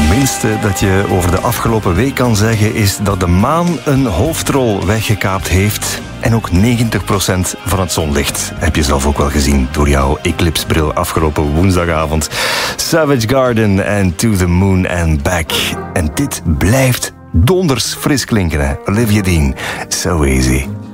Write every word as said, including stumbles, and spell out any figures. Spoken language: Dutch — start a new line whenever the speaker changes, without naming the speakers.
minste dat je over de afgelopen week kan zeggen is dat de maan een hoofdrol weggekaapt heeft. En ook negentig procent van het zonlicht heb je zelf ook wel gezien door jouw eclipsebril afgelopen woensdagavond. Savage Garden en To the Moon and Back. En dit blijft donders fris klinken, hè? Olivia Dean, So Easy.